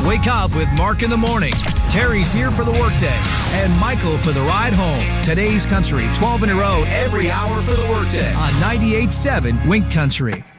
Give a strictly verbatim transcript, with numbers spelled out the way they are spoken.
Wake up with Mark in the morning. Terry's here for the workday, and Michael for the ride home. Today's Country, twelve in a row, every hour for the workday on ninety-eight point seven Wink Country.